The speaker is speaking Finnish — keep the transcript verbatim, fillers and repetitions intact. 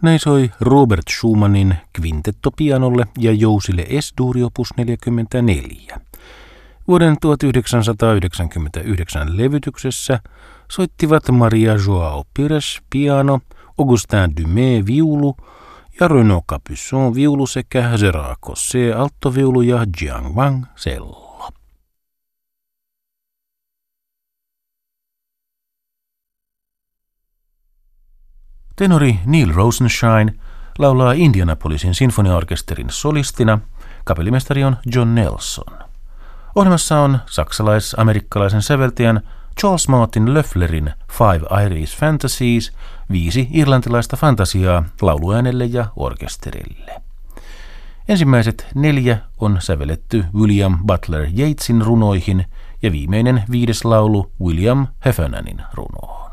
Näin soi Robert Schumannin kvintetto pianolle ja jousille S-dur opus neljäkymmentäneljä. Vuoden tuhatyhdeksänsataayhdeksänkymmentäyhdeksän levytyksessä soittivat Maria Joao Pires piano, Augustin Dumais viulu ja Renaud Capuçon viulu sekä Gérard Cosset alttoviulu ja Jiang Wang cello. Tenori Neil Rosenshine laulaa Indianapolisin sinfoniaorkesterin solistina, kapellimestari on John Nelson. Ohjelmassa on saksalais-amerikkalaisen säveltäjän Charles Martin Löfflerin Five Irish Fantasies, viisi irlantilaista fantasiaa lauluäänelle ja orkesterille. Ensimmäiset neljä on sävelletty William Butler Yeatsin runoihin ja viimeinen viides laulu William Heffernanin runoon.